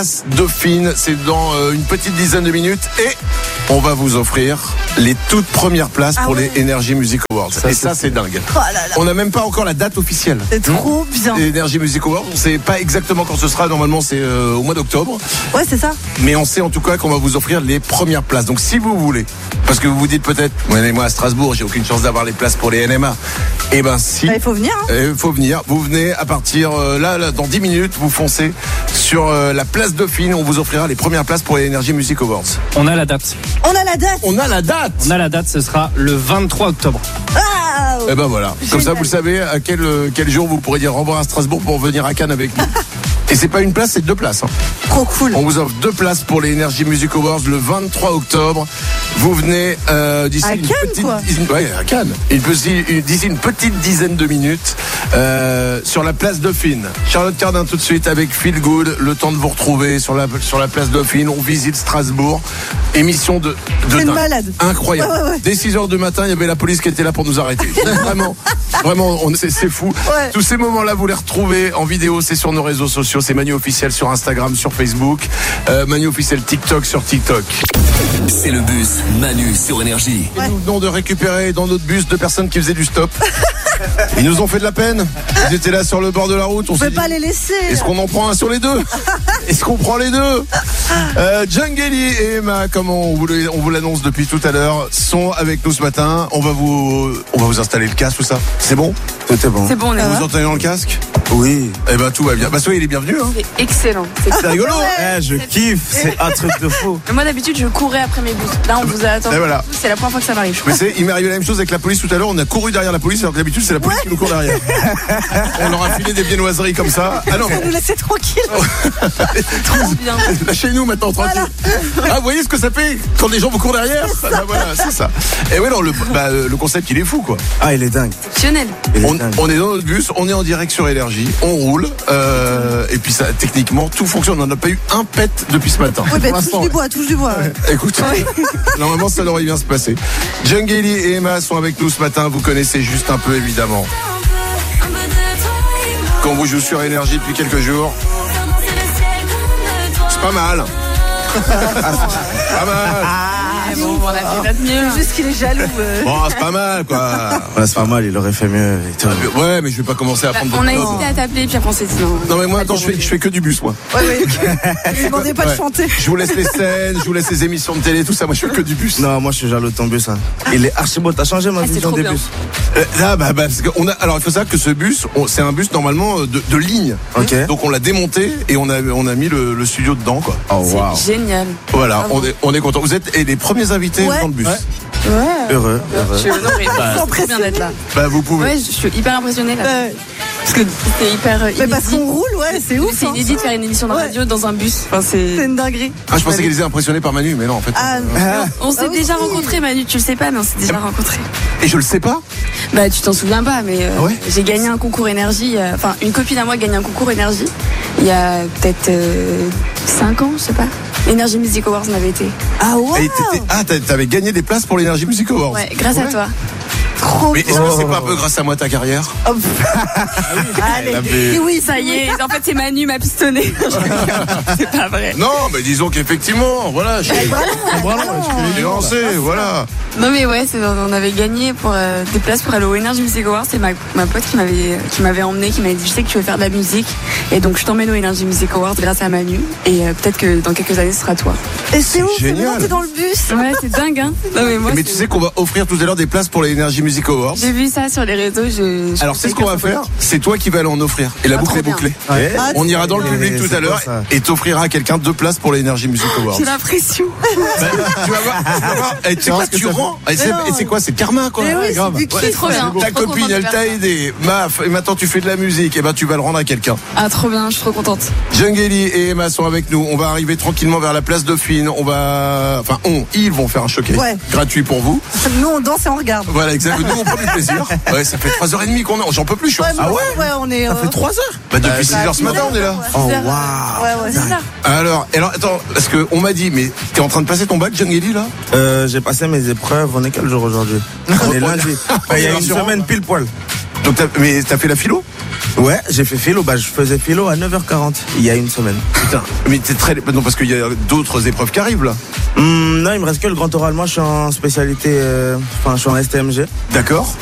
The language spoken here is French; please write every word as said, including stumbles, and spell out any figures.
Dauphine, c'est dans euh, une petite dizaine de minutes et on va vous offrir les toutes premières places ah pour ouais. les Energy Music Awards. Ça, et ça, c'est dingue. Oh là là. On n'a même pas encore la date officielle. C'est trop bien. Les Energy Music Awards, on sait pas exactement quand ce sera. Normalement, c'est euh, au mois d'octobre. Ouais, c'est ça. Mais on sait en tout cas qu'on va vous offrir les premières places. Donc, si vous voulez, parce que vous vous dites peut-être, ouais, moi à Strasbourg, j'ai aucune chance d'avoir les places pour les N M A. Eh ben, si. Il faut venir. Il hein. faut venir. Vous venez à partir euh, là, là, dans dix minutes, vous foncez sur euh, la place Dauphine. On vous offrira les premières places pour les Energy Music Awards. On a la date. On a la date. On a la date. On a la date, ce sera le vingt-trois octobre. Ah, Et ben voilà. Génial. Comme ça, vous le savez à quel, quel jour vous pourrez dire au revoir à Strasbourg pour venir à Cannes avec nous. Et c'est pas une place, c'est deux places. Hein. Trop cool. On vous offre deux places pour les Energy Music Awards le vingt-trois octobre. Vous venez euh, d'ici à une Cannes, petite, quoi. Ouais, à Cannes. Une, d'ici une petite dizaine de minutes euh, sur la place Dauphine. Charlotte Cardin tout de suite avec Feel Good. Le temps de vous retrouver sur la sur la place Dauphine. On visite Strasbourg. Émission de, de c'est une dingue. malade. Incroyable. Ouais, ouais, ouais. Dès six heures du matin, il y avait la police qui était là pour nous arrêter. Vraiment, vraiment, on, c'est, c'est fou. Ouais. Tous ces moments-là, vous les retrouvez en vidéo. C'est sur nos réseaux sociaux. C'est Manu Officiel sur Instagram, sur Facebook. Euh, Manu Officiel TikTok sur TikTok. C'est le bus Manu sur Énergie. Ouais. Nous venons de récupérer dans notre bus deux personnes qui faisaient du stop. Ils nous ont fait de la peine. Ils étaient là sur le bord de la route. On ne peut dit, pas les laisser. Est-ce qu'on en prend un sur les deux? Est-ce qu'on prend les deux? euh, Djangeli et Emma, comme on vous, on vous l'annonce depuis tout à l'heure, sont avec nous ce matin. On va vous, on va vous installer le casque, tout ça. C'est bon? Tout est bon. C'est bon, on est Vous là. entendez dans le casque? Oui. Eh ben tout va bien. Bah soyez les bienvenus. Hein. C'est excellent. C'est C'est rigolo. Ouais. Eh, je kiffe, c'est un truc de fou. Moi d'habitude je courais après mes bus. Là on vous a attendu. Et voilà. C'est la première fois que ça m'arrive. Je Mais crois. c'est, il m'est arrivé la même chose avec la police tout à l'heure. On a couru derrière la police alors que d'habitude c'est la police qui nous court derrière. On leur a filé des viennoiseries comme ça. Ah non, Ça nous laisser tranquille. Trop bien. lâchez-nous maintenant tranquille. Ah vous voyez ce que ça fait quand les gens vous courent derrière? Ah, bah, voilà, c'est ça. Et ouais non, le, bah, le concept il est fou quoi. Ah, il est dingue. Exceptionnel. Il est On, dingue. on est dans notre bus, on est en direct sur Énergie, on roule, euh, et puis ça, techniquement, tout fonctionne. On n'a pas eu un pet depuis ce matin. Oui, bah, Pour touche l'instant, du bois, touche du bois. Ouais. écoute, normalement ça devrait bien se passer. Djangeli et Emma sont avec nous ce matin, vous connaissez juste un peu évidemment. Quand vous jouez sur Énergie depuis quelques jours, c'est pas mal. Pas mal. Ah, bon, on a fait notre mieux. Juste qu'il est jaloux. euh. Bon, c'est pas mal quoi. Voilà, c'est pas mal, il aurait fait mieux. et tout. Ouais, mais je vais pas commencer à prendre On a votre hésité à t'appeler puis après on s'est dit non. Non mais moi attends, je fais, je fais que du bus moi. Ouais, ouais. Ne demandez pas Ouais. de chanter. Je vous laisse les scènes, je vous laisse les émissions de télé, tout ça. Moi, je fais que du bus. Non, moi je suis jaloux de ton bus. Hein. Il est archi beau, t'as changé ma Ah, c'est vision trop des bien. bus. Euh, là, bah, bah, parce qu'on a. Alors, il faut savoir que ce bus, on- c'est un bus normalement euh, de, de ligne. Ok. Donc, on l'a démonté et on a, on a mis le, le studio dedans, quoi. Oh C'est waouh. génial. Voilà, Bravo. on est, on est content. Vous êtes et les premiers invités Ouais. dans le bus. Ouais. Heureux, Je heureux. suis honorée. C'est trop bien d'être là. Bah, vous pouvez. Ouais, je suis hyper impressionnée là. Ouais. Parce que c'est hyper euh, Mais parce inédit. qu'on roule, ouais, c'est ouf. C'est hein. inédit de faire une émission de Ouais. radio dans un bus. Enfin, C'est c'est. une dinguerie. Ah, je pensais qu'ils étaient impressionnés par Manu, mais non, en fait. Ah, On s'est Ah oui. déjà rencontrés, Manu. Tu le sais pas, mais on s'est déjà rencontrés. Et je le sais pas. Bah, tu t'en souviens pas, mais euh, Ah ouais j'ai gagné un concours énergie. euh, Enfin, une copine à moi a gagné un concours énergie il y a peut-être cinq ans, je sais pas. Energy Music Awards on avait été. ah ouais. Et t'étais- ah, t'a- t'avais gagné des places pour l'Energy Music Awards. Ouais, grâce à toi. Trop Mais est-ce que c'est pas un peu grâce à moi ta carrière? Oh, Allez. avait- Et oui, Ça y est, en fait, c'est Manu m'a pistonné. C'est pas vrai. Non, mais disons qu'effectivement, voilà, je suis lancé, voilà. Non, mais ouais, c'est, on avait gagné pour euh, des places pour aller au Energy Music Awards. C'est ma, ma pote qui m'avait, qui m'avait emmené, qui m'avait dit, je sais que tu veux faire de la musique. Et donc, je t'emmène au Energy Music Awards grâce à Manu. Et euh, peut-être que dans quelques années, ce sera toi. Et c'est ouf, c'est génial. maintenant t'es dans le bus. Ouais, c'est dingue, hein. Non, mais moi, Mais tu c'est- sais qu'on va offrir tout à l'heure des places pour les Energy Music Awards. j'ai vu ça sur les réseaux. Je, je Alors c'est pensais ce qu'on que va ça faire, c'est toi qui vas aller en offrir. Et la Ah, boucle trop est bien. bouclée. Ouais. Ah, On ira dans le Mais public tout c'est à l'heure quoi, ça et t'offrira à quelqu'un deux places pour les Energy Music Awards. J'ai l'impression. Tu vas voir, tu vas voir. Et tu sais vois quoi, ce que tu ça rends. Et c'est Mais non. et c'est quoi, c'est karma quoi. Mais oui, c'est Grave. du kiff. C'est trop bien. Ta Trop copine, contente elle de t'a faire aidé, maf, et maintenant tu fais de la musique, et ben tu vas le rendre à quelqu'un. ça. Ah, trop bien, je suis trop contente. Djangeli et Emma sont avec nous. On va arriver tranquillement vers la place Dauphine. On va, enfin, on, ils vont faire un showcase Ouais. gratuit pour vous. Nous, on danse et on regarde. Voilà, exactement. Nous, on prend du plaisir. Ouais, ça fait trois heures trente qu'on est. J'en peux plus, je suis en- Ouais, Ah nous, ouais? ouais, on est. Ça euh, fait trois heures. Bah, depuis six heures ce matin, on est là. Oh C'est ça. waouh. Ouais, ouais. C'est ça. Alors, alors, attends, parce que on m'a dit, mais t'es en train de passer ton bac, Djangeli, là? Euh, j'ai passé mes épreuves, on est quel jour aujourd'hui? On est lundi. Bah, il y a une Rassurant. semaine pile poil. Donc, t'as, mais t'as fait la philo? Ouais, j'ai fait philo. Bah, je faisais philo à neuf heures quarante il y a une semaine. Putain, mais t'es très. Non, parce qu'il y a d'autres épreuves qui arrivent là. Hum, non, il me reste que le grand oral. Moi, je suis en spécialité. euh, Enfin, je suis en S T M G. D'accord.